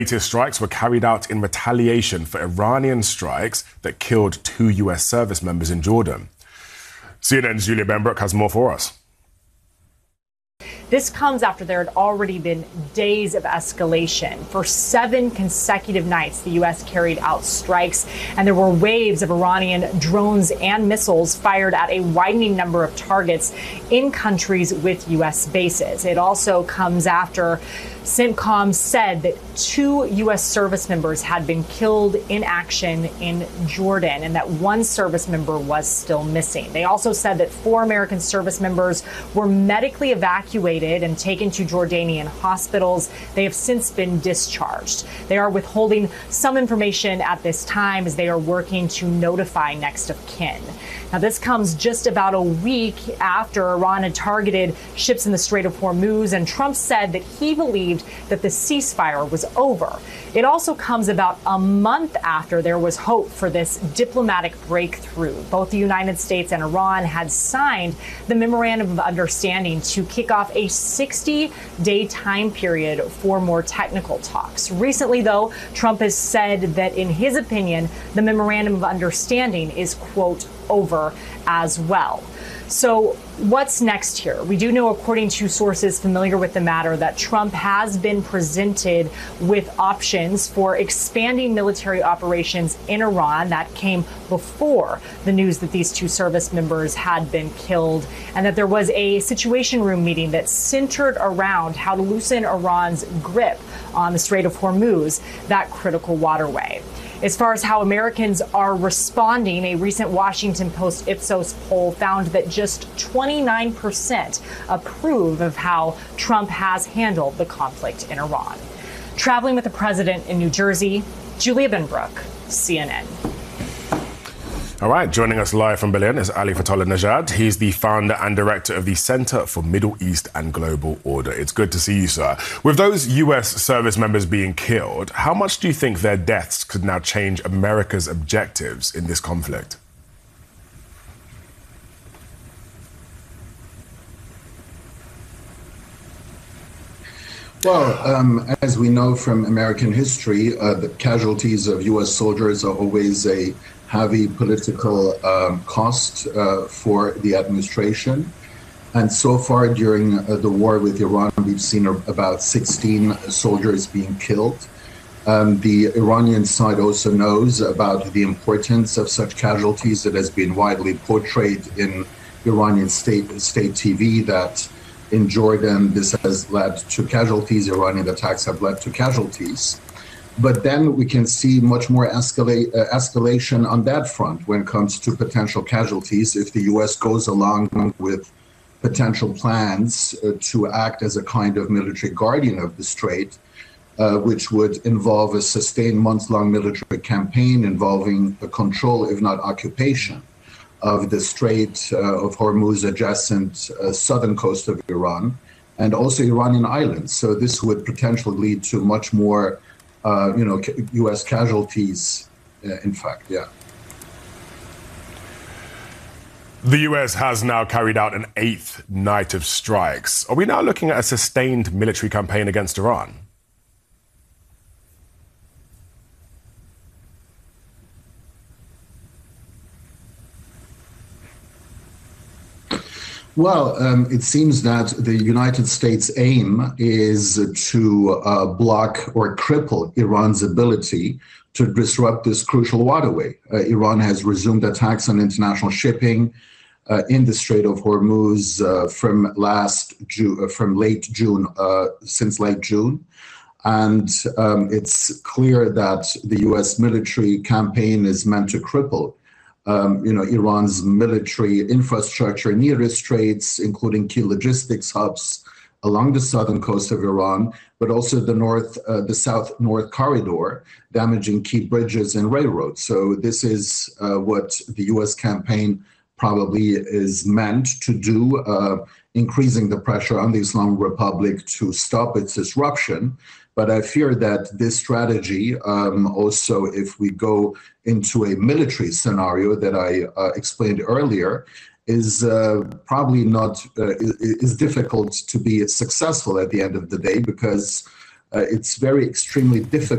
Strikes were carried out in retaliation for Iranian strikes that killed 2 US service members in Jordan. CNN's Julia Benbrook has more for us. This comes after there had already been days of escalation. For 7 consecutive nights, the U.S. carried out strikes, and there were waves of Iranian drones and missiles fired at a widening number of targets in countries with U.S. bases. It also comes after CENTCOM said that 2 U.S. service members had been killed in action in Jordan and that 1 service member was still missing. They also said that 4 American service members were medically evacuated and taken to Jordanian hospitals. They have since been discharged. They are withholding some information at this time as they are working to notify next of kin. Now, this comes just about a week after Iran had targeted ships in the Strait of Hormuz, and Trump said that he believed that the ceasefire was over. It also comes about a month after there was hope for this diplomatic breakthrough. Both the United States and Iran had signed the Memorandum of Understanding to kick off a 60-day time period for more technical talks. Recently, though, Trump has said that, in his opinion, the Memorandum of Understanding is, quote, over as well. So what's next here? We do know, according to sources familiar with the matter, that Trump has been presented with options for expanding military operations in Iran. That came before the news that these 2 service members had been killed, and that there was a Situation Room meeting that centered around how to loosen Iran's grip on the Strait of Hormuz, that critical waterway. As far as how Americans are responding, a recent Washington Post Ipsos poll found that just 29% approve of how Trump has handled the conflict in Iran. Traveling with the president in New Jersey, Julia Benbrook, CNN. All right, joining us live from Berlin is Ali Fatullah Najad. He's the founder and director of the Center for Middle East and Global Order. It's good to see you, sir. With those U.S. service members being killed, how much do you think their deaths could now change America's objectives in this conflict? Well, as we know from American history, the casualties of U.S. soldiers are always a heavy political cost for the administration. And so far during the war with Iran, we've seen about 16 soldiers being killed. The Iranian side also knows about the importance of such casualties. It has been widely portrayed in Iranian state TV that in Jordan, this has led to casualties. Iranian attacks have led to casualties. But then we can see much more escalation on that front when it comes to potential casualties if the U.S. goes along with potential plans to act as a kind of military guardian of the Strait, which would involve a sustained month-long military campaign involving a control, if not occupation, of the Strait of Hormuz adjacent southern coast of Iran, and also Iranian islands. So this would potentially lead to much more U.S. casualties, in fact, yeah. The U.S. has now carried out an 8th night of strikes. Are we now looking at a sustained military campaign against Iran? Well, it seems that the United States' aim is to block or cripple Iran's ability to disrupt this crucial waterway. Iran has resumed attacks on international shipping in the Strait of Hormuz from late June, since late June. And it's clear that the U.S. military campaign is meant to cripple Iran's military infrastructure near the straits, including key logistics hubs along the southern coast of Iran, but also the south-north corridor, damaging key bridges and railroads. So this is what the U.S. campaign probably is meant to do, increasing the pressure on the Islamic Republic to stop its disruption. But I fear that this strategy, also if we go into a military scenario that I explained earlier, is probably not, is difficult to be successful at the end of the day, because it's very extremely difficult